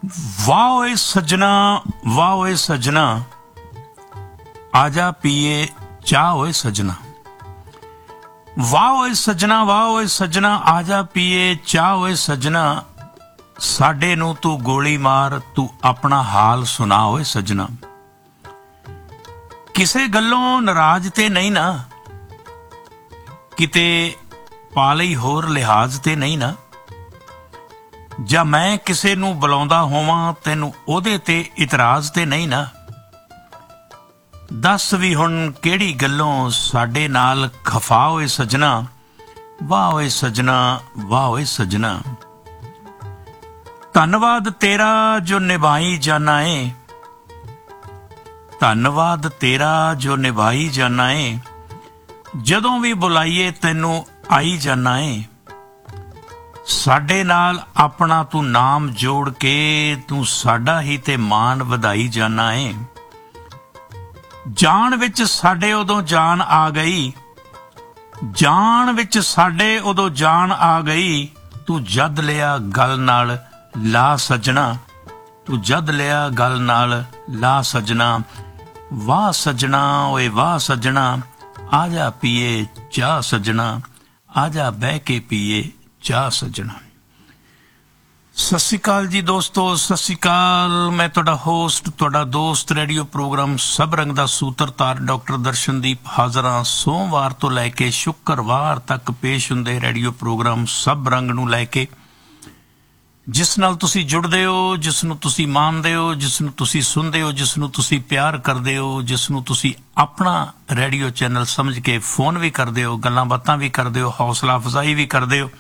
वाह ओए सजना, वाह ओए सजना, आजा पिए चाह ओए सजना। वाह ओए सजना, वाह ओए सजना, आजा पिए चाह ओए सजना। साडे नू तू गोली मार, तू अपना हाल सुना ओए सजना। किसे गल्लों नाराज ते नहीं ना, किते पा लई होर लिहाज ते नहीं ना। ਜਾਂ मैं किसे नू बुलाउंदा होवां तैनू ओहदे ते इतराज ते नहीं ना। दस भी हुण किहड़ी गल्लों साडे नाल खफा होए सजना। वाह होए सजना, वाह होए सजना। धन्नवाद तेरा जो निभाई जाना है, धन्नवाद तेरा जो निभाई जाना है। जदों भी बुलाइए तैनू आई जाना है। साडे नाल अपना तू नाम जोड़ के तू साडा ही ते मान वधाई जाना है। जान विच साडे उदों जान आ गई, जान विच साडे उदों जान आ गई। तू जद लिया गल नाल ला सजना, तू जद लिया गल नाल ला सजना। वाह सजना ओए वाह सजना, आजा पिए चाह सजना, आजा बह के पिए चाह सजना। सत श्री अकाल जी दोस्तों, सत श्री अकाल। मैं तुहाडा होस्ट, तुहाडा दोस्त, रेडियो प्रोग्राम सब रंग दा सूत्रधार डॉक्टर दर्शनदीप हाज़र हां। सोमवार तो लैके शुक्रवार तक पेश हुंदे रेडियो प्रोग्राम सब रंग नूं लैके, जिस नाल तुसीं जुड़दे हो, जिस नूं तुसीं मानदे हो, जिस नूं तुसीं सुनदे हो, जिस नूं तुसीं प्यार करदे हो, जिस नूं तुसीं अपना रेडियो चैनल समझ के फोन भी करदे हो, गल्लां बातां भी करदे हो, हौसला अफजाई भी करदे हो।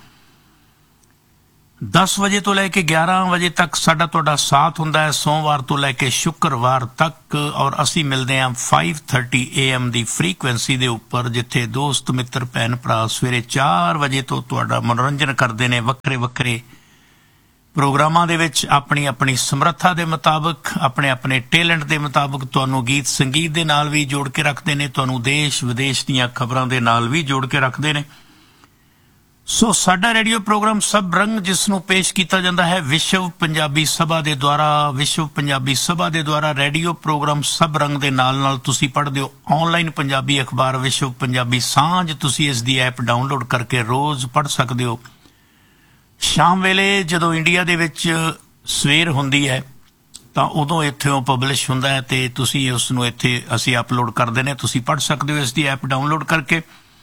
10 वजे तो लैके 11 वजे तक साडा तुहाडा साथ हुंदा है, सोमवार तो लैके शुक्रवार तक। और असी मिलते हैं 5:30 AM की फ्रीकुएंसी के उपर, जिथे दोस्त मित्र भैन भरा सवेरे 4 वजे तो तुहाडा मनोरंजन करते हैं वक्रे वक्रे प्रोग्रामां दे विच, अपनी अपनी समर्था के मुताबिक, अपने अपने टैलेंट के मुताबिक। तुहानू गीत संगीत के नाल भी जोड़ के रखते हैं, तुहानू देश विदेश दीयां खबरां दे नाल भी जोड़ के रखते हैं। सो साडा रेडियो प्रोग्राम सब रंग, जिसनों पेश किया जाता है विश्व पंजाबी सभा के द्वारा। विश्व पंजाबी सभा के द्वारा रेडियो प्रोग्राम सब रंग के नाल नाल तुसी पढ़ते हो ऑनलाइन पंजाबी अखबार विश्व पंजाबी सांझ। तुसी इस दी ऐप डाउनलोड करके रोज़ पढ़ सकते हो। शाम वेले जदों इंडिया दे विच सवेर हुंदी है तां उदों इत्थों पबलिश हुंदा है, ते तुसी उसनूं इत्थे असी अपलोड कर देने, तुसी पढ़ सकते हो इस दी ऐप डाउनलोड करके।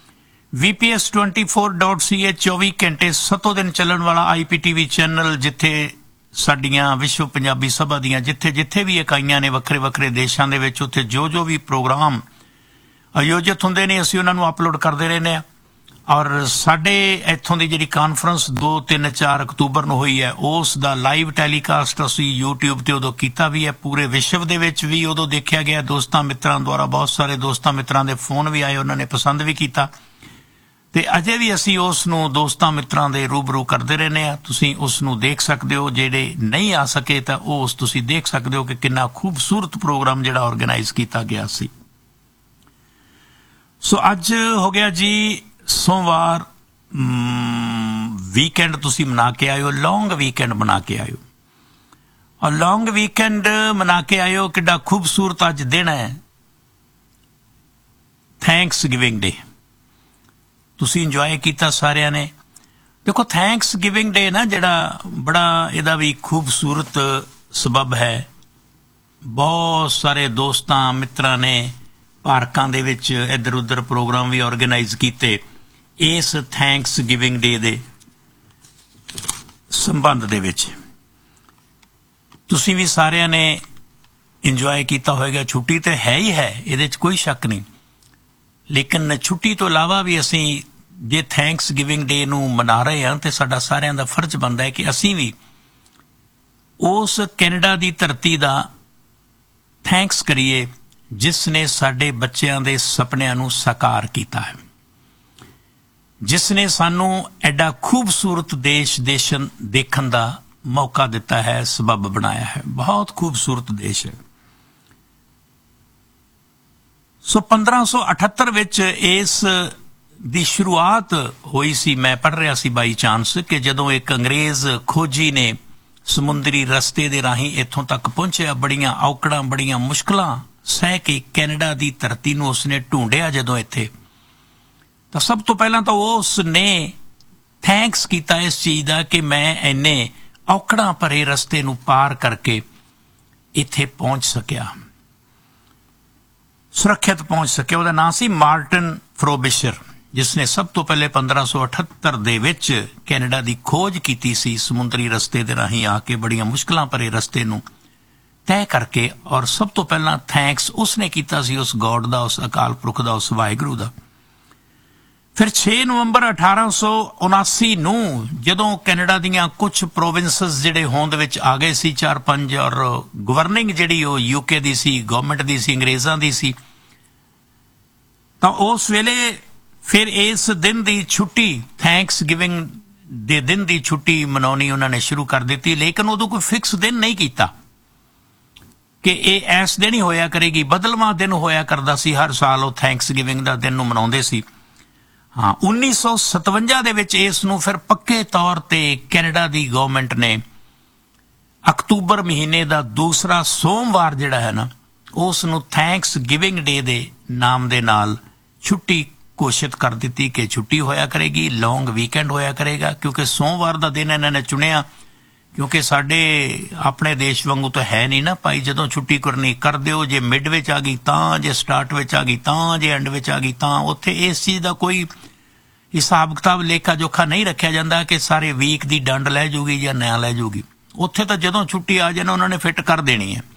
VPS24.ca 24 घंटे सतों दिन चलन वाला IPTV चैनल, जिथे साडियां विश्व पंजाबी सभा दियां जिथे जिथे भी इकाइयां ने वक्रे वक्रे देशां दे विच, उत्थे जो जो भी प्रोग्राम आयोजित हुंदे ने असीं उन्हां नूं अपलोड करदे रहने आ। और साडे इत्थों दी जिहड़ी कानफ्रेंस 2, 3, 4 अक्तूबर नूं होई है, उस दा लाइव टैलीकास्ट असीं YouTube ते उदों कीता भी है। पूरे विश्व दे विच भी उदों देखिया गया दोस्तां मित्रां द्वारा। बहुत सारे दोस्तां मित्रां दे फोन भी आए, उन्हां ने पसंद भी कीता, ते अजे भी असी उसनूं दोस्तां मित्रां दे रूबरू करते रहने आ। तुसीं उसनूं देख सकते हो, जेडे नहीं आ सके तां उस तुसीं देख सकते हो कि कितना खूबसूरत प्रोग्राम जिहड़ा ऑर्गेनाइज किया गया सी। सो अज हो गया जी सोमवार, वीकेंड तुसीं मना के आयो, लॉन्ग वीकेंड मना के आयो। और लॉन्ग वीकेंड मना के आयो, किड्डा खूबसूरत अज दिन है, थैंक्स गिविंग डे। तुसीं इंजॉय किया सारिਆਂ ने। देखो थैंक्स गिविंग डे ना जिहड़ा बड़ा इहदा भी खूबसूरत सबब है। बहुत सारे दोस्तां मित्रां ने पार्कां दे विच इधर उधर प्रोग्राम भी ऑर्गेनाइज कीते इस थैंक्स गिविंग डे दे संबंध दे विच। तुसीं भी सारिਆਂ ने इंजॉय किया होएगा। छुट्टी तो है ही है, इहदे च कोई शक नहीं, लेकिन छुट्टी तो इलावा भी असीं जे थैंक्स गिविंग डे नूं मना रहे हैं तो साडा सारिਆਂ दा फर्ज बनता है कि असीं भी उस कैनेडा दी धरती दा थैंक्स करिए जिसने साडे बच्चों दे सपनिਆਂ नूं साकार कीता है, जिसने सानू एडा खूबसूरत देश देखण दा मौका दिता है, सबब बनाया है। बहुत खूबसूरत देश है। सो 1578 विच इस दी शुरुआत हुई सी। मैं पढ़ रहा सी बाई चांस कि जदों एक अंग्रेज खोजी ने ਸਮੁੰਦਰੀ ਰਸਤੇ ਦੇ ਰਾਹੀਂ ਇੱਥੋਂ ਤੱਕ ਪਹੁੰਚਿਆ। ਬੜੀਆਂ ਔਕੜਾਂ, ਬੜੀਆਂ ਮੁਸ਼ਕਲਾਂ ਸਹਿ ਕੇ ਕੈਨੇਡਾ ਦੀ ਧਰਤੀ ਨੂੰ ਉਸਨੇ ਢੂੰਡਿਆ। ਜਦੋਂ ਇੱਥੇ ਤਾਂ ਸਭ ਤੋਂ ਪਹਿਲਾਂ ਤਾਂ ਉਸ ਨੇ ਥੈਂਕਸ ਕੀਤਾ ਇਸ ਚੀਜ਼ ਦਾ ਕਿ ਮੈਂ ਇੰਨੇ ਔਕੜਾਂ ਭਰੇ ਰਸਤੇ ਨੂੰ ਪਾਰ ਕਰਕੇ ਇੱਥੇ ਪਹੁੰਚ ਸਕਿਆ, ਸੁਰੱਖਿਅਤ ਪਹੁੰਚ ਸਕਿਆ। ਉਹਦਾ ਨਾਂ ਸੀ ਮਾਰਟਨ ਫਰੋਬਿਸ਼ਰ, ਜਿਸ ਨੇ ਸਭ ਤੋਂ ਪਹਿਲੇ 1578 ਦੇ ਵਿੱਚ ਕੈਨੇਡਾ ਦੀ ਖੋਜ ਕੀਤੀ ਸੀ, ਸਮੁੰਦਰੀ ਰਸਤੇ ਦੇ ਰਾਹੀਂ ਆ ਕੇ ਬੜੀਆਂ ਮੁਸ਼ਕਲਾਂ ਭਰੇ ਰਸਤੇ ਨੂੰ ਤੈਅ ਕਰਕੇ। ਔਰ ਸਭ ਤੋਂ ਪਹਿਲਾਂ ਥੈਂਕਸ ਉਸਨੇ ਕੀਤਾ ਸੀ ਉਸ ਗੋਡ ਦਾ, ਉਸ ਅਕਾਲ ਪੁਰਖ ਦਾ, ਉਸ ਵਾਹਿਗੁਰੂ ਦਾ। ਫਿਰ 6 ਨਵੰਬਰ 1879 ਨੂੰ ਜਦੋਂ ਕੈਨੇਡਾ ਦੀਆਂ ਕੁਝ ਪ੍ਰੋਵਿੰਸਸ ਜਿਹੜੇ ਹੋਂਦ ਵਿੱਚ ਆ ਗਏ ਸੀ, 4-5, ਔਰ ਗਵਰਨਿੰਗ ਜਿਹੜੀ ਉਹ UK ਦੀ ਸੀ, ਗਵਰਨਮੈਂਟ ਦੀ ਸੀ, ਅੰਗਰੇਜ਼ਾਂ ਦੀ ਸੀ, ਤਾਂ ਉਸ ਵੇਲੇ ਫਿਰ ਇਸ ਦਿਨ ਦੀ ਛੁੱਟੀ, ਥੈਂਕਸ ਗਿਵਿੰਗ ਦੇ ਦਿਨ ਦੀ ਛੁੱਟੀ ਮਨਾਉਣੀ ਉਹਨਾਂ ਨੇ ਸ਼ੁਰੂ ਕਰ ਦਿੱਤੀ। ਲੇਕਿਨ ਉਦੋਂ ਕੋਈ ਫਿਕਸ ਦਿਨ ਨਹੀਂ ਕੀਤਾ ਕਿ ਇਹ ਇਸ ਦਿਨ ਹੀ ਹੋਇਆ ਕਰੇਗੀ, ਬਦਲਵਾਂ ਦਿਨ ਹੋਇਆ ਕਰਦਾ ਸੀ। ਹਰ ਸਾਲ ਉਹ ਥੈਂਕਸ ਗਿਵਿੰਗ ਦਾ ਦਿਨ ਨੂੰ ਮਨਾਉਂਦੇ ਸੀ। ਹਾਂ, 1957 ਦੇ ਵਿੱਚ ਇਸ ਨੂੰ ਫਿਰ ਪੱਕੇ ਤੌਰ ਤੇ ਕੈਨੇਡਾ ਦੀ ਗਵਰਨਮੈਂਟ ਨੇ ਅਕਤੂਬਰ ਮਹੀਨੇ ਦਾ ਦੂਸਰਾ ਸੋਮਵਾਰ ਜਿਹੜਾ ਹੈ ਨਾ, ਉਸ ਨੂੰ ਥੈਂਕਸ ਗਿਵਿੰਗ ਡੇ ਦੇ ਨਾਮ ਦੇ ਨਾਲ ਛੁੱਟੀ ਘੋਸ਼ਿਤ ਕਰ ਦਿੱਤੀ ਕਿ ਛੁੱਟੀ ਹੋਇਆ ਕਰੇਗੀ, ਲੌਂਗ ਵੀਕਐਂਡ ਹੋਇਆ ਕਰੇਗਾ। ਕਿਉਂਕਿ ਸੋਮਵਾਰ ਦਾ ਦਿਨ ਇਹਨਾਂ ਨੇ ਚੁਣਿਆ, ਕਿਉਂਕਿ ਸਾਡੇ ਆਪਣੇ ਦੇਸ਼ ਵਾਂਗੂ ਤਾਂ ਹੈ ਨਹੀਂ ਨਾ ਭਾਈ, ਜਦੋਂ ਛੁੱਟੀ ਕਰਨੀ ਕਰ ਦਿਓ, ਜੇ ਮਿਡ ਵਿੱਚ ਆ ਗਈ ਤਾਂ, ਜੇ ਸਟਾਰਟ ਵਿੱਚ ਆ ਗਈ ਤਾਂ, ਜੇ ਐਂਡ ਵਿੱਚ ਆ ਗਈ ਤਾਂ। ਉੱਥੇ ਇਸ ਚੀਜ਼ ਦਾ ਕੋਈ ਹਿਸਾਬ ਕਿਤਾਬ, ਲੇਖਾ ਜੋਖਾ ਨਹੀਂ ਰੱਖਿਆ ਜਾਂਦਾ ਕਿ ਸਾਰੇ ਵੀਕ ਦੀ ਡੰਡ ਲੈ ਜੂਗੀ ਜਾਂ ਨਾ ਲੈ ਜੂਗੀ। ਉੱਥੇ ਤਾਂ ਜਦੋਂ ਛੁੱਟੀ ਆ ਜਾਣਾ ਉਹਨਾਂ ਨੇ ਫਿੱਟ ਕਰ ਦੇਣੀ ਹੈ।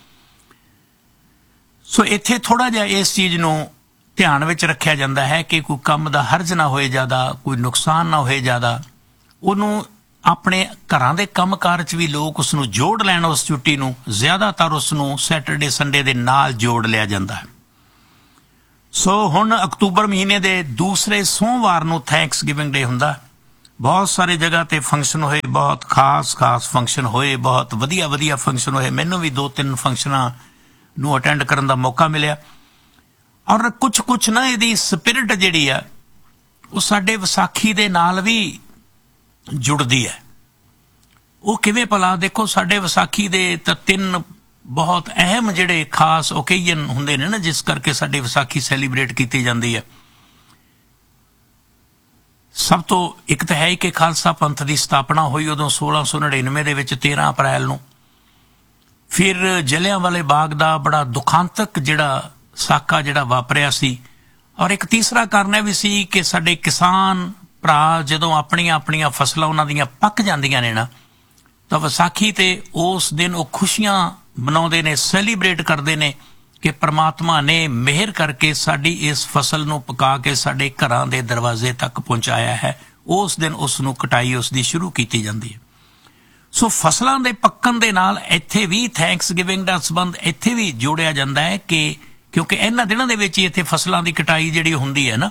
ਸੋ ਇੱਥੇ ਥੋੜ੍ਹਾ ਜਿਹਾ ਇਸ ਚੀਜ਼ ਨੂੰ ਧਿਆਨ ਵਿੱਚ ਰੱਖਿਆ ਜਾਂਦਾ ਹੈ ਕਿ ਕੋਈ ਕੰਮ ਦਾ ਹਰਜ ਨਾ ਹੋਏ ਜ਼ਿਆਦਾ, ਕੋਈ ਨੁਕਸਾਨ ਨਾ ਹੋਏ ਜ਼ਿਆਦਾ। ਉਹਨੂੰ ਆਪਣੇ ਘਰਾਂ ਦੇ ਕੰਮਕਾਰ 'ਚ ਵੀ ਲੋਕ ਉਸ ਨੂੰ ਜੋੜ ਲੈਣ, ਉਸ ਛੁੱਟੀ ਨੂੰ ਜ਼ਿਆਦਾਤਰ ਉਸ ਨੂੰ ਸੈਟਰਡੇ ਸੰਡੇ ਦੇ ਨਾਲ ਜੋੜ ਲਿਆ ਜਾਂਦਾ ਹੈ। ਸੋ ਹੁਣ ਅਕਤੂਬਰ ਮਹੀਨੇ ਦੇ ਦੂਸਰੇ ਸੋਮਵਾਰ ਨੂੰ ਥੈਂਕਸ ਗਿਵਿੰਗ ਡੇ ਹੁੰਦਾ। ਬਹੁਤ ਸਾਰੇ ਜਗ੍ਹਾ ਤੇ ਫੰਕਸ਼ਨ ਹੋਏ, ਬਹੁਤ ਖਾਸ ਫੰਕਸ਼ਨ ਹੋਏ, ਬਹੁਤ ਵਧੀਆ ਫੰਕਸ਼ਨ ਹੋਏ। ਮੈਨੂੰ ਵੀ 2-3 ਫੰਕਸ਼ਨਾਂ ਨੂੰ ਅਟੈਂਡ ਕਰਨ ਦਾ ਮੌਕਾ ਮਿਲਿਆ। ਔਰ ਕੁਛ ਨਾ ਇਹਦੀ ਸਪਿਰਿਟ ਜਿਹੜੀ ਆ ਉਹ ਸਾਡੇ ਵਿਸਾਖੀ ਦੇ ਨਾਲ ਵੀ ਜੁੜਦੀ ਹੈ। ਉਹ ਕਿਵੇਂ ਭਲਾ? ਦੇਖੋ, ਸਾਡੇ ਵਿਸਾਖੀ ਦੇ ਤਾਂ 3 ਬਹੁਤ ਅਹਿਮ ਜਿਹੜੇ ਖਾਸ ਓਕੇਜ਼ਨ ਹੁੰਦੇ ਨੇ ਨਾ, ਜਿਸ ਕਰਕੇ ਸਾਡੀ ਵਿਸਾਖੀ ਸੈਲੀਬ੍ਰੇਟ ਕੀਤੀ ਜਾਂਦੀ ਹੈ। ਸਭ ਤੋਂ ਇੱਕ ਤਾਂ ਹੈ ਕਿ ਖਾਲਸਾ ਪੰਥ ਦੀ ਸਥਾਪਨਾ ਹੋਈ ਉਦੋਂ 1699 ਦੇ ਵਿੱਚ 13 ਅਪ੍ਰੈਲ ਨੂੰ। ਫਿਰ ਜਲਿਆਂਵਾਲੇ ਬਾਗ ਦਾ ਬੜਾ ਦੁਖਾਂਤਕ ਜਿਹੜਾ ਸਾਕਾ ਜਿਹੜਾ ਵਾਪਰਿਆ ਸੀ। ਔਰ ਇੱਕ ਤੀਸਰਾ ਕਾਰਨ ਇਹ ਵੀ ਸੀ ਕਿ ਸਾਡੇ ਕਿਸਾਨ ਭਰਾ ਜਦੋਂ ਆਪਣੀਆਂ ਫਸਲਾਂ ਉਹਨਾਂ ਦੀਆਂ ਪੱਕ ਜਾਂਦੀਆਂ ਨੇ ਨਾ, ਤਾਂ ਵਿਸਾਖੀ ਤੇ ਉਸ ਦਿਨ ਉਹ ਖੁਸ਼ੀਆਂ ਮਨਾਉਂਦੇ ਨੇ, ਸੈਲੀਬ੍ਰੇਟ ਕਰਦੇ ਨੇ ਕਿ ਪ੍ਰਮਾਤਮਾ ਨੇ ਮਿਹਰ ਕਰਕੇ ਸਾਡੀ ਇਸ ਫਸਲ ਨੂੰ ਪਕਾ ਕੇ ਸਾਡੇ ਘਰਾਂ ਦੇ ਦਰਵਾਜ਼ੇ ਤੱਕ ਪਹੁੰਚਾਇਆ ਹੈ। ਉਸ ਦਿਨ ਉਸ ਨੂੰ ਕਟਾਈ ਉਸ ਦੀ ਸ਼ੁਰੂ ਕੀਤੀ ਜਾਂਦੀ ਹੈ। ਸੋ ਫਸਲਾਂ ਦੇ ਪੱਕਣ ਦੇ ਨਾਲ ਇੱਥੇ ਵੀ ਥੈਂਕਸ ਗਿਵਿੰਗ ਦਾ ਸੰਬੰਧ ਇੱਥੇ ਵੀ ਜੋੜਿਆ ਜਾਂਦਾ ਹੈ ਕਿ ਕਿਉਂਕਿ ਇਹਨਾਂ ਦਿਨਾਂ ਦੇ ਵਿੱਚ ਹੀ ਇੱਥੇ ਫਸਲਾਂ ਦੀ ਕਟਾਈ ਜਿਹੜੀ ਹੁੰਦੀ ਹੈ ਨਾ,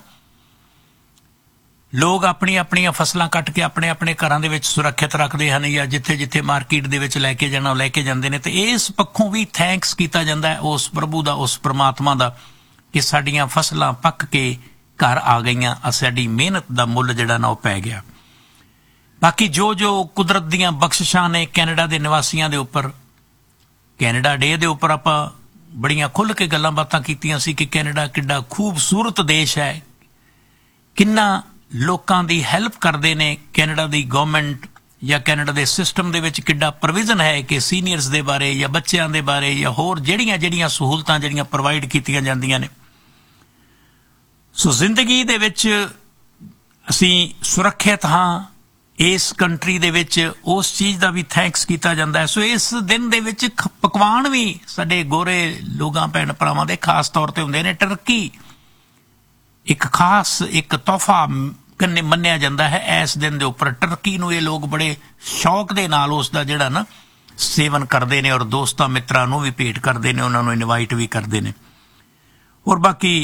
ਲੋਕ ਆਪਣੀਆਂ ਫਸਲਾਂ ਕੱਟ ਕੇ ਆਪਣੇ ਘਰਾਂ ਦੇ ਵਿੱਚ ਸੁਰੱਖਿਅਤ ਰੱਖਦੇ ਹਨ ਜਾਂ ਜਿੱਥੇ ਮਾਰਕੀਟ ਦੇ ਵਿੱਚ ਲੈ ਕੇ ਜਾਣਾ ਉਹ ਲੈ ਕੇ ਜਾਂਦੇ ਨੇ। ਤੇ ਇਸ ਪੱਖੋਂ ਵੀ ਥੈਂਕਸ ਕੀਤਾ ਜਾਂਦਾ ਹੈ ਉਸ ਪ੍ਰਭੂ ਦਾ, ਉਸ ਪ੍ਰਮਾਤਮਾ ਦਾ ਕਿ ਸਾਡੀਆਂ ਫਸਲਾਂ ਪੱਕ ਕੇ ਘਰ ਆ ਗਈਆਂ, ਸਾਡੀ ਮਿਹਨਤ ਦਾ ਮੁੱਲ ਜਿਹੜਾ ਨਾ ਉਹ ਪੈ ਗਿਆ। ਬਾਕੀ ਜੋ ਕੁਦਰਤ ਦੀਆਂ ਬਖਸ਼ਿਸ਼ਾਂ ਨੇ ਕੈਨੇਡਾ ਦੇ ਨਿਵਾਸੀਆਂ ਦੇ ਉੱਪਰ, ਕੈਨੇਡਾ ਡੇ ਦੇ ਉੱਪਰ ਆਪਾਂ ਬੜੀਆਂ ਖੁੱਲ੍ਹ ਕੇ ਗੱਲਾਂ ਬਾਤਾਂ ਕੀਤੀਆਂ ਸੀ ਕਿ ਕੈਨੇਡਾ ਕਿੱਡਾ ਖੂਬਸੂਰਤ ਦੇਸ਼ ਹੈ, ਕਿੰਨਾ ਲੋਕਾਂ ਦੀ ਹੈਲਪ ਕਰਦੇ ਨੇ ਕੈਨੇਡਾ ਦੀ ਗਵਰਨਮੈਂਟ ਜਾਂ ਕੈਨੇਡਾ ਦੇ ਸਿਸਟਮ ਦੇ ਵਿੱਚ ਕਿੱਡਾ ਪ੍ਰੋਵੀਜ਼ਨ ਹੈ ਕਿ ਸੀਨੀਅਰਸ ਦੇ ਬਾਰੇ ਜਾਂ ਬੱਚਿਆਂ ਦੇ ਬਾਰੇ ਜਾਂ ਹੋਰ ਜਿਹੜੀਆਂ ਸਹੂਲਤਾਂ ਜਿਹੜੀਆਂ ਪ੍ਰੋਵਾਈਡ ਕੀਤੀਆਂ ਜਾਂਦੀਆਂ ਨੇ। ਸੋ ਜ਼ਿੰਦਗੀ ਦੇ ਵਿੱਚ ਅਸੀਂ ਸੁਰੱਖਿਅਤ ਹਾਂ ਇਸ ਕੰਟਰੀ ਦੇ ਵਿੱਚ, ਉਸ ਚੀਜ਼ ਦਾ ਵੀ ਥੈਂਕਸ ਕੀਤਾ ਜਾਂਦਾ ਹੈ। ਸੋ ਇਸ ਦਿਨ ਦੇ ਵਿੱਚ ਪਕਵਾਨ ਵੀ ਸਾਡੇ ਗੋਰੇ ਲੋਕਾਂ ਭੈਣ ਭਰਾਵਾਂ ਦੇ ਖਾਸ ਤੌਰ ਤੇ ਹੁੰਦੇ ਨੇ। ਟਰਕੀ ਇੱਕ ਖਾਸ ਇੱਕ ਤੋਹਫਾ ਮੰਨਿਆ ਜਾਂਦਾ ਹੈ ਇਸ ਦਿਨ ਦੇ ਉੱਪਰ। ਟਰਕੀ ਨੂੰ ਇਹ ਲੋਕ ਬੜੇ ਸ਼ੌਕ ਦੇ ਨਾਲ ਉਸ ਦਾ ਜਿਹੜਾ ਨਾ ਸੇਵਨ ਕਰਦੇ ਨੇ ਔਰ ਦੋਸਤਾਂ ਮਿੱਤਰਾਂ ਨੂੰ ਵੀ ਭੇਟ ਕਰਦੇ ਨੇ, ਉਹਨਾਂ ਨੂੰ ਇਨਵਾਈਟ ਵੀ ਕਰਦੇ ਨੇ। ਔਰ ਬਾਕੀ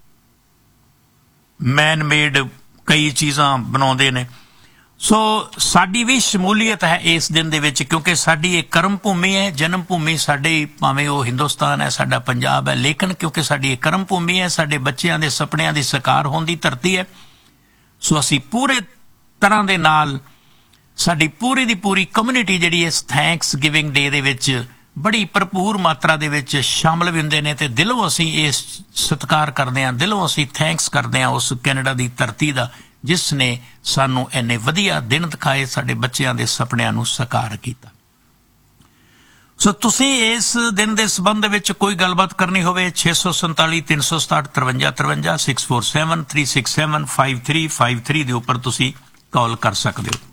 ਮੈਨ ਮੇਡ ਕਈ ਚੀਜ਼ਾਂ ਬਣਾਉਂਦੇ ਨੇ। ਸੋ ਸਾਡੀ ਵੀ ਸ਼ਮੂਲੀਅਤ ਹੈ ਇਸ ਦਿਨ ਦੇ ਵਿੱਚ, ਕਿਉਂਕਿ ਸਾਡੀ ਇਹ ਕਰਮ ਭੂਮੀ ਹੈ, ਜਨਮ ਭੂਮੀ ਸਾਡੀ, ਭਾਵੇਂ ਉਹ ਹਿੰਦੁਸਤਾਨ ਹੈ, ਸਾਡਾ ਪੰਜਾਬ ਹੈ, ਲੇਕਿਨ ਕਿਉਂਕਿ ਸਾਡੀ ਇਹ ਕਰਮ ਭੂਮੀ ਹੈ, ਸਾਡੇ ਬੱਚਿਆਂ ਦੇ ਸੁਪਨਿਆਂ ਦੀ ਸਾਕਾਰ ਹੋਣ ਦੀ ਧਰਤੀ ਹੈ। ਸੋ ਅਸੀਂ ਪੂਰੇ ਤਰ੍ਹਾਂ ਦੇ ਨਾਲ ਸਾਡੀ ਪੂਰੀ ਦੀ ਪੂਰੀ ਕਮਿਊਨਿਟੀ ਜਿਹੜੀ ਇਸ ਥੈਂਕਸ ਗਿਵਿੰਗ ਡੇ ਦੇ ਵਿੱਚ ਬੜੀ ਭਰਪੂਰ ਮਾਤਰਾ ਦੇ ਵਿੱਚ ਸ਼ਾਮਲ ਵੀ ਹੁੰਦੇ ਨੇ ਤੇ ਦਿਲੋਂ ਅਸੀਂ ਇਸ ਸਤਿਕਾਰ ਕਰਦੇ ਹਾਂ, ਦਿਲੋਂ ਅਸੀਂ ਥੈਂਕਸ ਕਰਦੇ ਹਾਂ ਉਸ ਕੈਨੇਡਾ ਦੀ ਧਰਤੀ ਦਾ ਜਿਸ ਨੇ ਸਾਨੂੰ ਇੰਨੇ ਵਧੀਆ ਦਿਨ ਦਿਖਾਏ, ਸਾਡੇ ਬੱਚਿਆਂ ਦੇ ਸੁਪਨਿਆਂ ਨੂੰ ਸਾਕਾਰ ਕੀਤਾ। ਸੋ ਤੁਸੀਂ ਇਸ ਦਿਨ ਦੇ ਸੰਬੰਧ ਵਿੱਚ ਕੋਈ ਗੱਲਬਾਤ ਕਰਨੀ ਹੋਵੇ 647 367 5353 647 367 5353 ਦੇ ਉੱਪਰ ਤੁਸੀਂ ਕਾਲ ਕਰ ਸਕਦੇ ਹੋ।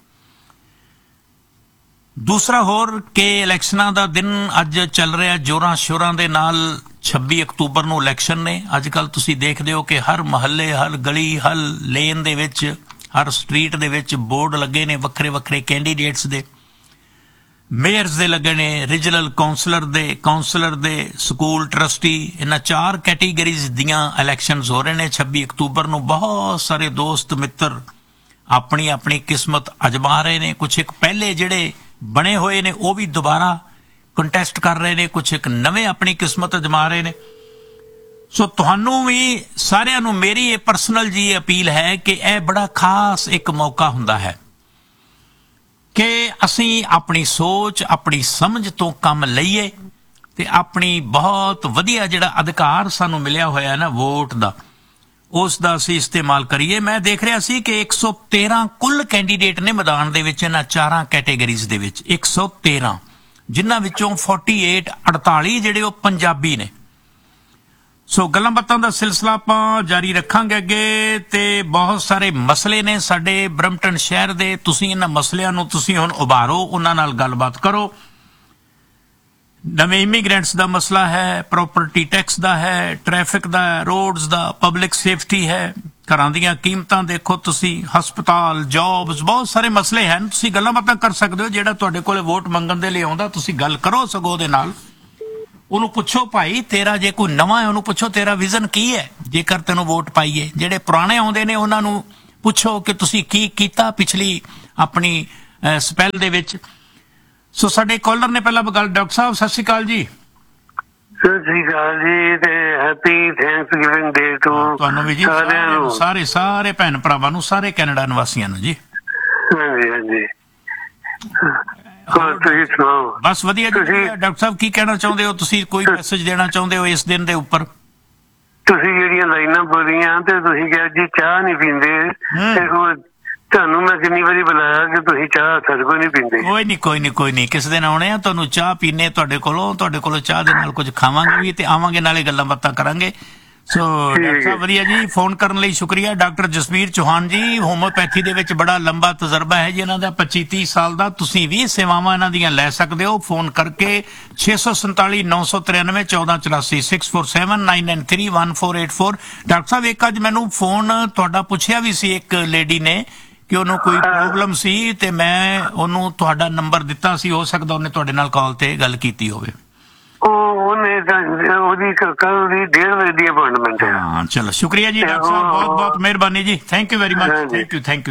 ਦੂਸਰਾ ਹੋਰ ਕਿ ਇਲੈਕਸ਼ਨਾਂ ਦਾ ਦਿਨ ਅੱਜ ਚੱਲ ਰਿਹਾ ਜ਼ੋਰਾਂ ਸ਼ੋਰਾਂ ਦੇ ਨਾਲ। 26 ਅਕਤੂਬਰ ਨੂੰ ਇਲੈਕਸ਼ਨ ਨੇ। ਅੱਜ ਕੱਲ੍ਹ ਤੁਸੀਂ ਦੇਖਦੇ ਹੋ ਕਿ ਹਰ ਮਹੱਲੇ, ਹਰ ਗਲੀ, ਹਰ ਲੇਨ ਦੇ ਵਿੱਚ, ਹਰ ਸਟਰੀਟ ਦੇ ਵਿੱਚ ਬੋਰਡ ਲੱਗੇ ਨੇ ਵੱਖਰੇ ਵੱਖਰੇ ਕੈਂਡੀਡੇਟਸ ਦੇ, ਮੇਅਰਸ ਦੇ ਲੱਗੇ ਨੇ, ਰੀਜਨਲ ਕਾਉਂਸਲਰ ਦੇ, ਸਕੂਲ ਟਰਸਟੀ। ਇਹਨਾਂ 4 ਕੈਟੇਗਰੀਜ਼ ਦੀਆਂ ਇਲੈਕਸ਼ਨਸ ਹੋ ਰਹੇ ਨੇ 26 ਅਕਤੂਬਰ ਨੂੰ। ਬਹੁਤ ਸਾਰੇ ਦੋਸਤ ਮਿੱਤਰ ਆਪਣੀ ਆਪਣੀ ਕਿਸਮਤ ਅਜਮਾ ਰਹੇ ਨੇ। ਕੁਛ ਇੱਕ ਪਹਿਲੇ ਜਿਹੜੇ ਬਣੇ ਹੋਏ ਨੇ ਉਹ ਵੀ ਦੁਬਾਰਾ ਕੰਟੈਸਟ ਕਰ ਰਹੇ ਨੇ, ਕੁਛ ਇੱਕ ਨਵੇਂ ਆਪਣੀ ਕਿਸਮਤ ਅਜਮਾ ਰਹੇ ਨੇ। ਸੋ ਤੁਹਾਨੂੰ ਵੀ ਸਾਰਿਆਂ ਨੂੰ ਮੇਰੀ ਇਹ ਪਰਸਨਲ ਜੀ ਅਪੀਲ ਹੈ ਕਿ ਇਹ ਬੜਾ ਖਾਸ ਇੱਕ ਮੌਕਾ ਹੁੰਦਾ ਹੈ ਕਿ ਅਸੀਂ ਆਪਣੀ ਸੋਚ, ਆਪਣੀ ਸਮਝ ਤੋਂ ਕੰਮ ਲਈਏ ਤੇ ਆਪਣੀ ਬਹੁਤ ਵਧੀਆ ਜਿਹੜਾ ਅਧਿਕਾਰ ਸਾਨੂੰ ਮਿਲਿਆ ਹੋਇਆ ਨਾ ਵੋਟ ਦਾ, ਉਸ ਦਾ ਅਸੀਂ ਇਸਤੇਮਾਲ ਕਰੀਏ। ਮੈਂ ਦੇਖ ਰਿਹਾ ਸੀ ਕਿ 113 ਕੁੱਲ ਕੈਂਡੀਡੇਟ ਨੇ ਮੈਦਾਨ ਦੇ ਵਿੱਚ ਇਹਨਾਂ 4 ਕੈਟੇਗਰੀਜ਼ ਦੇ ਵਿੱਚ, 113, ਜਿਨ੍ਹਾਂ ਵਿੱਚੋਂ 48 ਜਿਹੜੇ ਉਹ ਪੰਜਾਬੀ ਨੇ। ਸੋ ਗੱਲਾਂ ਬਾਤਾਂ ਦਾ ਸਿਲਸਿਲਾ ਆਪਾਂ ਜਾਰੀ ਰੱਖਾਂਗੇ ਅੱਗੇ, ਤੇ ਬਹੁਤ ਸਾਰੇ ਮਸਲੇ ਨੇ ਸਾਡੇ ਬਰੰਪਟਨ ਸ਼ਹਿਰ ਦੇ। ਤੁਸੀਂ ਇਹਨਾਂ ਮਸਲਿਆਂ ਨੂੰ ਤੁਸੀਂ ਹੁਣ ਉਭਾਰੋ, ਉਹਨਾਂ ਨਾਲ ਗੱਲਬਾਤ ਕਰੋ। ਨਵੇਂ ਇਮੀਗ੍ਰੈਂਟਸ ਦਾ ਮਸਲਾ ਹੈ, ਪ੍ਰਾਪਰਟੀ ਟੈਕਸ ਦਾ ਹੈ, ਟ੍ਰੈਫਿਕ ਦਾ, ਰੋਡਸ ਦਾ, ਪਬਲਿਕ ਸੇਫਟੀ ਹੈ, ਘਰਾਂ ਦੀਆਂ ਕੀਮਤਾਂ ਦੇਖੋ ਤੁਸੀਂ, ਹਸਪਤਾਲ, ਜੌਬਸ, ਬਹੁਤ ਸਾਰੇ ਮਸਲੇ ਹਨ। ਤੁਸੀਂ ਗੱਲਾਂ ਬਾਤਾਂ ਕਰ ਸਕਦੇ ਹੋ। ਜਿਹੜਾ ਤੁਹਾਡੇ ਕੋਲੇ ਵੋਟ ਮੰਗਣ ਦੇ ਲਈ ਆਉਂਦਾ ਤੁਸੀਂ ਗੱਲ ਕਰੋ ਸਗੋਂ ਉਹਦੇ ਨਾਲ। ਉਹਨੂੰ ਪੁੱਛੋ ਭਾਈ ਤੇਰਾ, ਜੇ ਕੋਈ ਨਵਾਂ ਹੈ ਉਹਨੂੰ ਪੁੱਛੋ ਤੇਰਾ ਵਿਜ਼ਨ ਕੀ ਹੈ ਜੇਕਰ ਤੈਨੂੰ ਵੋਟ ਪਾਈਏ। ਜਿਹੜੇ ਪੁਰਾਣੇ ਆਉਂਦੇ ਨੇ ਉਹਨਾਂ ਨੂੰ ਪੁੱਛੋ ਕਿ ਤੁਸੀਂ ਕੀ ਕੀਤਾ ਪਿਛਲੀ ਆਪਣੀ ਸਪੈਲ ਦੇ ਵਿੱਚ। ਸੋ ਸਾਡੇ ਕਾਲਰ ਨੇ ਪਹਿਲਾਂ ਗੱਲ। ਡਾਕਟਰ ਸਾਹਿਬ ਸਤਿ ਸ਼੍ਰੀ ਅਕਾਲ ਜੀ। ਸਤਿ ਸ਼੍ਰੀ ਅਕਾਲ ਜੀ ਤੇ happy thanks giving day to ਤੁਹਾਨੂੰ ਵੀ ਜੀ, ਸਾਰੇ ਭੈਣ ਭਰਾਵਾਂ ਨੂੰ, ਸਾਰੇ ਕੈਨੇਡਾ ਨਿਵਾਸੀਆਂ ਨੂੰ ਜੀ। ਹਾਂਜੀ ਹਾਂਜੀ, ਤੁਸੀਂ ਸੁਣਾਓ? ਬਸ ਵਧੀਆ ਜੀ। ਡਾਕਟਰ ਸਾਹਿਬ ਕੀ ਕਹਿਣਾ ਚਾਹੁੰਦੇ ਹੋ ਤੁਸੀਂ? ਕੋਈ ਮੈਸੇਜ ਦੇਣਾ ਚਾਹੁੰਦੇ ਹੋ ਇਸ ਦਿਨ ਦੇ ਉੱਪਰ? ਤੁਸੀਂ ਜਿਹੜੀਆਂ ਲਾਈਨਾਂ ਬੋਲੀਆਂ ਤੇ ਤੁਸੀਂ ਕਿਹਾ ਜੀ ਚਾਹ ਨਹੀਂ ਪੀਂਦੇ, ਤੇ ਤੁਹਾਨੂੰ ਮੈਂ ਕਿੰਨੀ ਵਾਰੀ ਬੁਲਾਇਆ ਕਿ ਤੁਸੀਂ ਚਾਹ ਸਾਡੇ ਕੋਲ ਨਹੀਂ ਪੀਂਦੇ। ਕੋਈ ਨਹੀਂ ਕਿਸੇ ਦਿਨ ਆਉਣੇ ਆ, ਤੁਹਾਨੂੰ ਚਾਹ ਪੀਣੇ ਤੁਹਾਡੇ ਕੋਲੋਂ ਚਾਹ ਦੇ ਨਾਲ ਕੁਝ ਖਾਵਾਂਗੇ ਵੀ ਤੇ ਆਵਾਂਗੇ, ਨਾਲੇ ਗੱਲਾਂ ਬਾਤਾਂ ਕਰਾਂਗੇ। ਸੋ ਡਾਕਟਰ ਸਾਹਿਬ ਵਧੀਆ ਜੀ, ਫੋਨ ਕਰਨ ਲਈ ਸ਼ੁਕਰੀਆ। ਡਾਕਟਰ ਜਸਵੀਰ ਚੌਹਾਨ ਜੀ, ਹੋਮਿਓਪੈਥੀ ਦੇ ਵਿੱਚ ਬੜਾ ਲੰਬਾ ਤਜਰਬਾ ਹੈ ਜੀ ਇਹਨਾਂ ਦਾ, 25-30 ਸਾਲ ਦਾ। ਤੁਸੀਂ ਵੀ ਸੇਵਾਵਾਂ ਇਹਨਾਂ ਦੀਆਂ ਲੈ ਸਕਦੇ ਹੋ ਫੋਨ ਕਰਕੇ 647 993 1484 647 993 1484। ਡਾਕਟਰ ਸਾਹਿਬ ਇੱਕ ਅੱਜ ਮੈਨੂੰ ਫੋਨ ਤੁਹਾਡਾ ਪੁੱਛਿਆ ਵੀ ਸੀ ਇੱਕ ਲੇਡੀ ਨੇ ਕਿ ਉਹਨੂੰ ਕੋਈ ਪ੍ਰੋਬਲਮ ਸੀ ਤੇ ਮੈਂ ਉਹਨੂੰ ਤੁਹਾਡਾ ਨੰਬਰ ਦਿੱਤਾ ਸੀ, ਹੋ ਸਕਦਾ ਉਹਨੇ ਤੁਹਾਡੇ ਨਾਲ ਕਾਲ ਤੇ ਗੱਲ ਕੀਤੀ ਹੋਵੇ। ਉਹਦੀ ਕੱਲ ਦੀ 1:30 ਵਜੇ ਦੀ ਅਪਾਇੰਟਮੈਂਟ ਹੈ। ਹਾਂ ਚਲੋ ਸ਼ੁਕਰੀਆ ਜੀ ਡਾਕਟਰ ਸਾਹਿਬ, ਬਹੁਤ ਬਹੁਤ ਮਿਹਰਬਾਨੀ ਜੀ। Thank you very much. Thank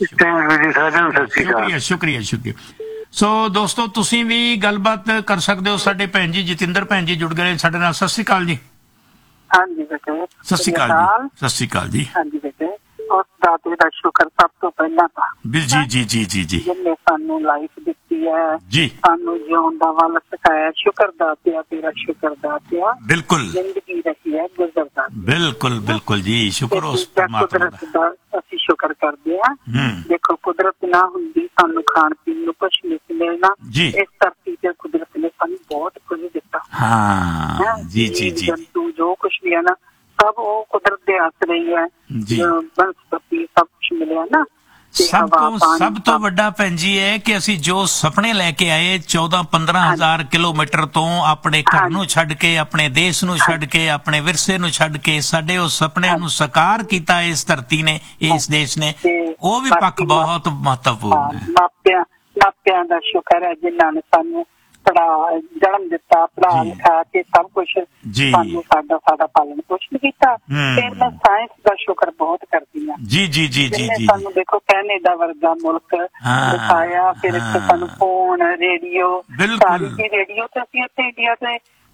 you. ਸ਼ੁਕਰੀਆ। ਸੋ ਦੋਸਤੋ ਤੁਸੀਂ ਵੀ ਗੱਲਬਾਤ ਕਰ ਸਕਦੇ ਹੋ। ਸਾਡੇ ਭੈਣ ਜੀ ਜਤਿੰਦਰ ਭੈਣ ਜੀ ਜੁੜ ਗਏ ਸਾਡੇ ਨਾਲ। ਸਤਿ ਸ਼੍ਰੀ ਅਕਾਲ ਜੀ। ਹਾਂਜੀ ਬੇਟੇ, ਸਤਿ ਸ਼੍ਰੀ ਅਕਾਲ ਜੀ। ਸਤਿ ਸ਼੍ਰੀ ਅਕਾਲ ਜੀ। ਹਾਂਜੀ ਬੇਟੇ, ਉਸ ਦਾਤੇ ਦਾ ਸ਼ੁਕਰ ਸਭ ਤੋਂ ਪਹਿਲਾਂ ਤਾਂ ਜੀ ਜਿਹਨੇ ਸਾਨੂੰ ਲਾਈਫ ਦਿੱਤੀ ਹੈ ਜੀ, ਸਾਨੂੰ ਜਿਉਣ ਦਾ ਵੱਲ ਸਿਖਾਇਆ। ਸ਼ੁਕਰ ਦਾਤਿਆ, ਤੇਰਾ ਸ਼ੁਕਰ ਦਾਤਿਆ। ਬਿਲਕੁਲ ਜ਼ਿੰਦਗੀ ਰਹੀ ਹੈ ਗੁਜ਼ਰਦਾ। ਬਿਲਕੁਲ ਜੀ, ਸ਼ੁਕਰ ਉਸ ਕੁਦਰਤ ਦਾ ਅਸੀਂ ਸ਼ੁਕਰ ਕਰਦੇ ਹਾਂ। ਦੇਖੋ ਕੁਦਰਤ ਨਾ ਹੁੰਦੀ ਸਾਨੂੰ ਖਾਣ ਪੀਣ ਨੂੰ ਕੁਛ ਨਹੀਂ ਮਿਲਣਾ। ਇਸ ਧਰਤੀ ਤੇ ਕੁਦਰਤ ਨੇ ਸਾਨੂੰ ਬਹੁਤ ਕੁਝ ਦਿੱਤਾ। ਹਾਂ ਜੀ। ਜੰਤੂ ਜੋ ਕੁਛ ਵੀ ਹੈ ਨਾ ਸਭ ਉਹ ਕੁਦਰਤ ਦੇ ਹੱਥ ਰਹੀ ਹੈ। ਬਨਸਪਤੀ ਸਭ ਕੁਛ ਮਿਲਿਆ ਨਾ। ਸਭ ਤੋਂ ਵੱਡਾ ਭੈਣ ਜੀ ਹੈ ਕਿ ਅਸੀਂ ਜੋ ਸੁਪਨੇ ਲੈ ਕੇ ਆਏ 14-15 ਹਜ਼ਾਰ ਕਿਲੋਮੀਟਰ ਤੋਂ, ਆਪਣੇ ਘਰ ਨੂੰ ਛੱਡ ਕੇ, ਆਪਣੇ ਦੇਸ਼ ਨੂੰ ਛੱਡ ਕੇ, ਆਪਣੇ ਵਿਰਸੇ ਨੂੰ ਛੱਡ ਕੇ, ਸਾਡੇ ਉਹ ਸੁਪਨਿਆਂ ਨੂੰ ਸਾਕਾਰ ਕੀਤਾ ਇਸ ਧਰਤੀ ਨੇ, ਇਸ ਦੇਸ਼ ਨੇ, ਉਹ ਵੀ ਪੱਖ ਬਹੁਤ ਮਹੱਤਵਪੂਰਨ ਹੈ। ਮਾਪਿਆਂ ਦਾ ਸ਼ੁਕਰ ਹੈ ਜਿਨ੍ਹਾਂ ਨੇ ਸਾਨੂੰ ਜਨਮ ਦਿੱਤਾ, ਪੜ੍ਹਾ ਲਿਖਾ ਕੇ ਸਭ ਕੁਛ ਸਾਨੂੰ ਸਾਡਾ ਪਾਲਣ ਪੋਸ਼ਣ ਕੀਤਾ। ਫਿਰ ਮੈਂ ਸਾਇੰਸ ਦਾ ਸ਼ੁਕਰ ਬਹੁਤ ਕਰਦੀ ਹਾਂ ਜੀ। ਸਾਨੂੰ ਦੇਖੋ ਕੈਨੇਡਾ ਵਰਗਾ ਮੁਲਕ ਦਿਖਾਇਆ, ਫਿਰ ਇੱਥੇ ਸਾਨੂੰ ਫੋਨ, ਰੇਡੀਓ, ਸਾਰੀ ਰੇਡੀਓ ਤੇ ਅਸੀਂ ਇੱਥੇ ਇੰਡੀਆ ਤੇ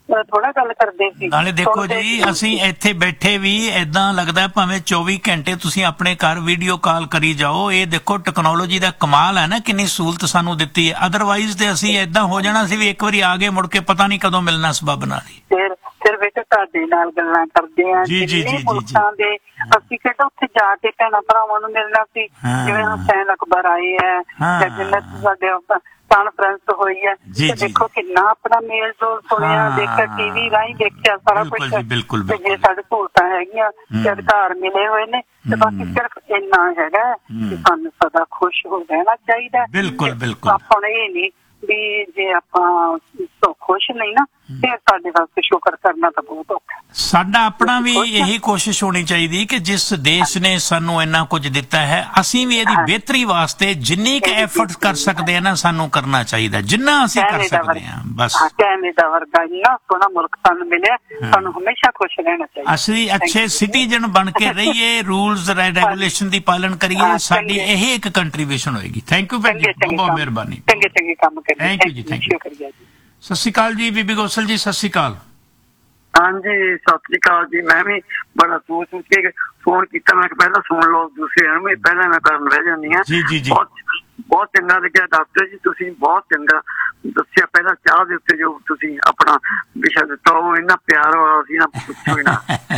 ਥੋੜਾ ਗੱਲ ਕਰਦੇ ਸੀ। ਨਾਲੇ ਦੇਖੋ ਜੀ, ਅਸੀਂ ਇੱਥੇ ਬੈਠੇ ਵੀ ਏਦਾਂ ਲੱਗਦਾ ਭਾਵੇਂ 24 ਘੰਟੇ ਤੁਸੀਂ ਆਪਣੇ ਘਰ ਵੀਡੀਓ ਕਾਲ ਕਰੀ ਜਾਓ। ਇਹ ਦੇਖੋ ਟੈਕਨੋਲੋਜੀ ਦਾ ਕਮਾਲ ਹੈ ਨਾ, ਕਿੰਨੀ ਸਹੂਲਤ ਸਾਨੂੰ ਦਿੱਤੀ ਹੈ। ਅਦਰਵਾਈਜ਼ ਤੇ ਅਸੀਂ ਏਦਾਂ ਹੋ ਜਾਣਾ ਸੀ ਵੀ ਇੱਕ ਵਾਰੀ ਆ ਗਏ, ਮੁੜ ਕੇ ਪਤਾ ਨਹੀਂ ਕਦੋਂ ਮਿਲਣਾ ਸਬੱਬ ਨਾਲ ਹੀ। ਫਿਰ ਬੇਟਾ ਤੁਹਾਡੇ ਨਾਲ ਗੱਲਾਂ ਕਰਦੇ ਆ ਜਿੰਨੇ ਮੁਲਕਾਂ ਦੇ, ਅਸੀਂ ਕਿਹੜਾ ਉੱਥੇ ਜਾ ਕੇ ਭੈਣਾਂ ਭਰਾਵਾਂ ਨੂੰ ਮਿਲਣਾ ਸੀ। ਜਿਵੇਂ ਹੁਸੈਨ ਅਕਬਰ ਆਏ ਹੈ ਜਾਂ ਜਿੰਨੇ ਸਾਡੇ ਕਾਨਫਰੰਸ ਹੋਈ ਹੈ, ਤੇ ਦੇਖੋ ਕਿੰਨਾ ਆਪਣਾ ਮੇਲ ਜੋਲ ਸੁਣਿਆ, ਦੇਖਿਆ ਟੀਵੀ ਰਾਹੀਂ, ਦੇਖਿਆ ਸਾਰਾ ਕੁਛ। ਤੇ ਜੇ ਸਾਡੇ ਸਹੂਲਤਾਂ ਹੈਗੀਆਂ ਤੇ ਅਧਿਕਾਰ ਮਿਲੇ ਹੋਏ ਨੇ, ਤੇ ਬਾਕੀ ਸਿਰਫ ਇੰਨਾ ਹੈਗਾ ਕਿ ਸਾਨੂੰ ਸਦਾ ਖੁਸ਼ ਹੋ ਰਹਿਣਾ ਚਾਹੀਦਾ। ਬਿਲਕੁਲ ਬਿਲਕੁਲ। ਆਪਾਂ ਨੂੰ ਇਹ ਨਹੀਂ ਵੀ ਜੇ ਆਪਾਂ ਖੁਸ਼ ਨਹੀਂ ਨਾ, ਫਿਰ ਸਾਡੇ ਵਾਸਤੇ ਸ਼ੁਕਰ ਕਰਨਾ ਤਾਂ ਬਹੁਤ ਔਖਾ। ਸਾਡਾ ਆਪਣਾ ਵੀ ਇਹੀ ਕੋਸ਼ਿਸ਼ ਹੋਣੀ ਚਾਹੀਦੀ ਕਿ ਜਿਸ ਦੇਸ਼ ਨੇ ਸਾਨੂੰ ਇੰਨਾ ਕੁਝ ਦਿੱਤਾ ਹੈ, ਅਸੀਂ ਵੀ ਇਹਦੀ ਬਿਹਤਰੀ ਵਾਸਤੇ ਜਿੰਨੀ ਕੁ ਐਫਰਟ ਕਰ ਸਕਦੇ ਆ ਨਾ, ਸਾਨੂੰ ਕਰਨਾ ਚਾਹੀਦਾ, ਜਿੰਨਾ ਅਸੀਂ ਕਰ ਸਕਦੇ ਹਾਂ। ਬਸ ਕੈਨੇਡਾ ਵਰਗਾ ਇੰਨਾ ਸੋਹਣਾ ਮੁਲਕ ਸਾਨੂੰ ਮਿਲਿਆ, ਸਾਨੂੰ ਹਮੇਸ਼ਾ ਖੁਸ਼ ਰਹਿਣਾ ਚਾਹੀਦਾ। ਅਸੀਂ ਅੱਛੇ ਸਿਟੀਜ਼ਨ ਬਣ ਕੇ ਰਹੀਏ, ਰੂਲਸ ਰੈਗੂਲੇਸ਼ਨ ਦੀ ਪਾਲਣ ਕਰੀਏ, ਸਾਡੀ ਇਹ ਇੱਕ ਕੰਟਰੀਬਿਊਸ਼ਨ ਹੋਏਗੀ। ਥੈਂਕ ਯੂ ਭੈਣ ਜੀ, ਬਹੁਤ ਮਿਹਰਬਾਨੀ। ਚੰਗੇ ਕੰਮ ਕਰੀਏ। ਥੈਂਕ ਯੂ ਜੀ, ਥੈਂਕ ਯੂ। ਸਤਿ ਸ਼੍ਰੀ ਅਕਾਲ ਜੀ ਬੀਬੀ ਗੋਸਲ ਜੀ, ਸਤਿ ਸ਼੍ਰੀ ਅਕਾਲ। ਹਾਂਜੀ ਸਤਿ ਸ੍ਰੀ ਅਕਾਲ ਜੀ। ਮੈਂ ਵੀ ਬੜਾ ਸੋਚ ਕੇ ਫੋਨ ਕੀਤਾ, ਮੈਂ ਪਹਿਲਾਂ ਸੁਣ ਲਓ, ਦੂਸਰੇ ਨੂੰ ਵੀ ਪਹਿਲਾਂ ਮੈਂ ਕਰਨ ਰਹਿ ਜਾਂਦੀ ਹਾਂ। ਜੀ ਜੀ ਜੀ, ਬਹੁਤ ਚੰਗਾ ਲੱਗਿਆ ਡਾਕਟਰ ਜੀ, ਤੁਸੀਂ ਬਹੁਤ ਚੰਗਾ ਦੱਸਿਆ। ਪਹਿਲਾਂ ਚਾਹ ਦੇ ਉੱਤੇ ਜੋ ਤੁਸੀਂ ਆਪਣਾ ਵਿਸ਼ਾ ਦਿੱਤਾ, ਉਹ ਇੰਨਾ ਪਿਆਰ ਵਾਲਾ ਸੀ ਨਾ, ਪੁੱਛੋ ਹੀ ਨਾ।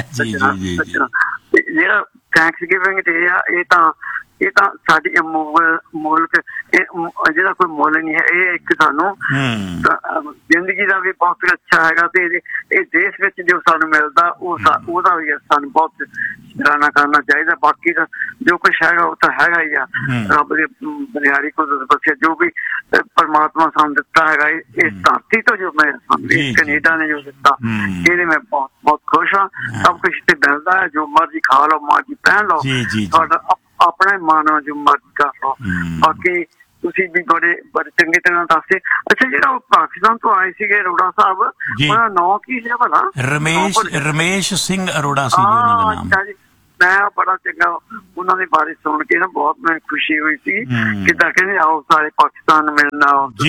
ਜਿਹੜਾ ਥੈਂਕਸ ਗਿਵਿੰਗ ਡੇ ਆ, ਇਹ ਤਾਂ ਸਾਡੀ ਮੁਲਕ, ਜਿਹਦਾ ਕੋਈ ਮੁੱਲ ਨਹੀਂ ਹੈ। ਇਹ ਇੱਕ ਸਾਨੂੰ ਜ਼ਿੰਦਗੀ ਦਾ ਵੀ ਬਹੁਤ ਅੱਛਾ ਹੈਗਾ, ਤੇ ਇਹ ਦੇਸ਼ ਵਿੱਚ ਜੋ ਸਾਨੂੰ ਮਿਲਦਾ ਉਹਦਾ ਵੀ ਸਾਨੂੰ ਬਹੁਤ ਸਰਾਹਨਾ ਕਰਨਾ ਚਾਹੀਦਾ। ਬਾਕੀ ਦਾ ਜੋ ਕੁਛ ਹੈਗਾ ਉਹ ਤਾਂ ਹੈਗਾ ਹੀ ਆ, ਰੱਬ ਦੇ ਬਲਿਆਰੀ ਕੁਦਰਤ ਬਖਸ਼ਿਆ ਜੋ ਵੀ ਪਰਮਾਤਮਾ ਸਾਨੂੰ ਦਿੱਤਾ ਹੈਗਾ, ਇਸ ਧਰਤੀ ਤੋਂ ਜੋ ਮੈਂ ਕੈਨੇਡਾ ਨੇ ਜੋ ਦਿੱਤਾ, ਇਹਦੇ ਮੈਂ ਬਹੁਤ ਬਹੁਤ ਖੁਸ਼ ਹਾਂ। ਸਭ ਕੁਛ ਤੇ ਮਿਲਦਾ ਹੈ, ਜੋ ਮਰਜ਼ੀ ਖਾ ਲਓ, ਮਰਜ਼ੀ ਪਹਿਨ ਲਓ, ਤੁਹਾਡਾ ਆਪਣਾ ਮਾਨੋ ਜੋ ਮਰਜ਼ੀ ਕਰ ਲਓ। ਬਾਕੀ ਤੁਸੀਂ ਵੀ ਬੜੇ ਚੰਗੀ ਤਰ੍ਹਾਂ ਦੱਸੇ। ਅੱਛਾ, ਜਿਹੜਾ ਉਹ ਪਾਕਿਸਤਾਨ ਤੋਂ ਆਏ ਸੀਗੇ ਅਰੋੜਾ ਸਾਹਿਬ, ਉਹਦਾ ਨਾਂ ਕੀ ਸੀ ਭਲਾ? ਰਮੇਸ਼ ਸਿੰਘ ਅਰੋੜਾ ਸੀ ਉਹਨਾਂ ਦਾ ਨਾਮ। ਮੈਂ ਬੜਾ ਚੰਗਾ ਉਹਨਾਂ ਦੇ ਬਾਰੇ ਸੁਣ ਕੇ ਨਾ ਬਹੁਤ ਮੈਨੂੰ ਖੁਸ਼ੀ ਹੋਈ ਸੀ, ਕਿੱਦਾਂ ਕਹਿੰਦੇ ਆਓ ਸਾਰੇ ਪਾਕਿਸਤਾਨ ਮਿਲਣਾ।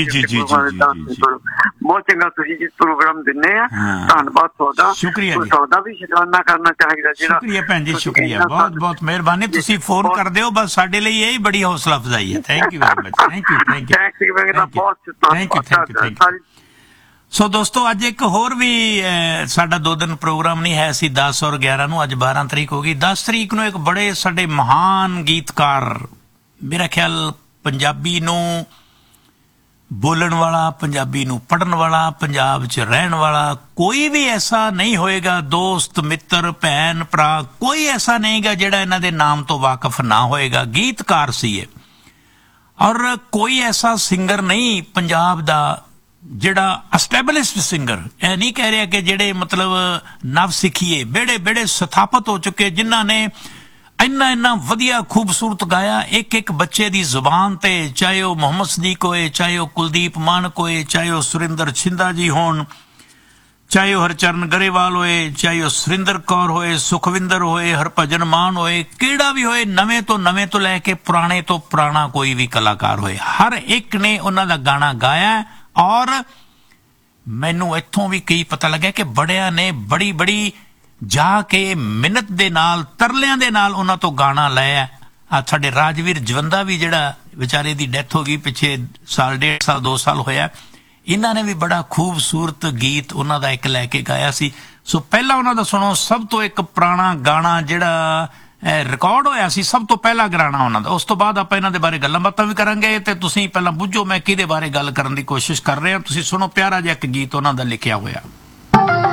ਬਹੁਤ ਚੰਗਾ ਤੁਸੀਂ ਜਿਸ ਪ੍ਰੋਗਰਾਮ ਦਿੰਦੇ ਆ, ਧੰਨਵਾਦ ਤੁਹਾਡਾ। ਸ਼ੁਕਰੀਆ ਜੀ, ਤੁਹਾਡਾ ਵੀ ਸ਼ੁਕਰਾਨਾ ਕਰਨਾ ਚਾਹੀਦਾ। ਸ਼ੁਕਰੀਆ ਭੈਣ ਜੀ, ਸ਼ੁਕਰੀਆ, ਬਹੁਤ ਬਹੁਤ ਮਿਹਰਬਾਨੀ। ਤੁਸੀਂ ਫੋਨ ਕਰਦੇ ਹੋ, ਬਸ ਸਾਡੇ ਲਈ ਇਹ ਬੜੀ ਹੌਸਲਾ ਅਫਜ਼ਾਈ ਹੈ। Thank you very much. Thank you, thank you, thank you. ਸੋ ਦੋਸਤੋ, ਅੱਜ ਇੱਕ ਹੋਰ ਵੀ ਸਾਡਾ 2 ਦਿਨ ਪ੍ਰੋਗਰਾਮ ਨਹੀਂ ਹੈ, ਅਸੀਂ 10 ਔਰ 11 ਨੂੰ, ਅੱਜ 12 ਤਰੀਕ ਹੋ ਗਈ। 10 ਤਰੀਕ ਨੂੰ ਇੱਕ ਬੜੇ ਸਾਡੇ ਮਹਾਨ ਗੀਤਕਾਰ, ਮੇਰਾ ਖਿਆਲ ਪੰਜਾਬੀ ਨੂੰ ਬੋਲਣ ਵਾਲਾ, ਪੰਜਾਬੀ ਨੂੰ ਪੜ੍ਹਨ ਵਾਲਾ, ਪੰਜਾਬ 'ਚ ਰਹਿਣ ਵਾਲਾ ਕੋਈ ਵੀ ਐਸਾ ਨਹੀਂ ਹੋਏਗਾ, ਦੋਸਤ ਮਿੱਤਰ ਭੈਣ ਭਰਾ ਕੋਈ ਐਸਾ ਨਹੀਂਗਾ ਜਿਹੜਾ ਇਹਨਾਂ ਦੇ ਨਾਮ ਤੋਂ ਵਾਕਫ ਨਾ ਹੋਏਗਾ। ਗੀਤਕਾਰ ਸੀ ਇਹ, ਔਰ ਕੋਈ ਐਸਾ ਸਿੰਗਰ ਨਹੀਂ ਪੰਜਾਬ ਦਾ ਜਿਹੜਾ ਐਸਟੈਬਲਿਸ਼ਡ ਸਿੰਗਰ, ਇਹ ਨਹੀਂ ਕਹਿ ਰਿਹਾ ਕਿ ਜਿਹੜੇ ਮਤਲਬ ਨਵ ਸਿੱਖੀਏ, ਬੇੜੇ ਸਥਾਪਤ ਹੋ ਚੁੱਕੇ, ਜਿਨ੍ਹਾਂ ਨੇ ਇੰਨਾ ਵਧੀਆ ਖੂਬਸੂਰਤ ਗਾਇਆ ਇੱਕ ਬੱਚੇ ਦੀ ਜ਼ੁਬਾਨ ਤੇ, ਚਾਹੇ ਉਹ ਮੁਹੰਮਦ ਸਦੀਕ ਹੋਏ, ਚਾਹੇ ਉਹ ਕੁਲਦੀਪ ਮਾਨਕ ਹੋਏ, ਚਾਹੇ ਉਹ ਸੁਰਿੰਦਰ ਛਿੰਦਾ ਜੀ ਹੋਣ, ਚਾਹੇ ਉਹ ਹਰਚਰਨ ਗਰੇਵਾਲ ਹੋਏ, ਚਾਹੇ ਉਹ ਸੁਰਿੰਦਰ ਕੌਰ ਹੋਏ, ਸੁਖਵਿੰਦਰ ਹੋਏ, ਹਰਭਜਨ ਮਾਨ ਹੋਏ, ਕਿਹੜਾ ਵੀ ਹੋਏ, ਨਵੇਂ ਤੋਂ ਲੈ ਕੇ ਪੁਰਾਣੇ ਤੋਂ ਪੁਰਾਣਾ ਕੋਈ ਵੀ ਕਲਾਕਾਰ ਹੋਏ, ਹਰ ਇੱਕ ਨੇ ਉਹਨਾਂ ਦਾ ਗਾਣਾ ਗਾਇਆ। ਔਰ ਮੈਨੂੰ ਇੱਥੋਂ ਵੀ ਕਈ ਪਤਾ ਲੱਗਿਆ ਕਿ ਬੜਿਆਂ ਨੇ ਬੜੀ ਜਾ ਕੇ ਮਿਹਨਤ ਦੇ ਨਾਲ, ਤਰਲਿਆਂ ਦੇ ਨਾਲ ਉਹਨਾਂ ਤੋਂ ਗਾਣਾ ਲਾਇਆ। ਸਾਡੇ ਰਾਜਵੀਰ ਜਵੰਦਾ ਵੀ, ਜਿਹੜਾ ਵਿਚਾਰੇ ਦੀ ਡੈਥ ਹੋ ਗਈ ਪਿੱਛੇ ਸਾਲ, 1.5 ਸਾਲ 2 ਸਾਲ ਹੋਇਆ, ਇਹਨਾਂ ਨੇ ਵੀ ਬੜਾ ਖੂਬਸੂਰਤ ਗੀਤ ਉਹਨਾਂ ਦਾ ਇੱਕ ਲੈ ਕੇ ਗਾਇਆ ਸੀ। ਸੋ ਪਹਿਲਾਂ ਉਹਨਾਂ ਦਾ ਸੁਣੋ, ਸਭ ਤੋਂ ਇੱਕ ਪੁਰਾਣਾ ਗਾਣਾ ਜਿਹੜਾ ਰਿਕਾਰਡ ਹੋਇਆ ਸੀ, ਸਭ ਤੋਂ ਪਹਿਲਾ ਗਾਣਾ ਉਹਨਾਂ ਦਾ। ਉਸ ਤੋਂ ਬਾਅਦ ਆਪਾਂ ਇਹਨਾਂ ਦੇ ਬਾਰੇ ਗੱਲਾਂ ਬਾਤਾਂ ਵੀ ਕਰਾਂਗੇ, ਤੇ ਤੁਸੀਂ ਪਹਿਲਾਂ ਬੁੱਝੋ ਮੈਂ ਕਿਹਦੇ ਬਾਰੇ ਗੱਲ ਕਰਨ ਦੀ ਕੋਸ਼ਿਸ਼ ਕਰ ਰਿਹਾ। ਤੁਸੀਂ ਸੁਣੋ ਪਿਆਰਾ ਜਿਹਾ ਇੱਕ ਗੀਤ ਉਹਨਾਂ ਦਾ ਲਿਖਿਆ ਹੋਇਆ।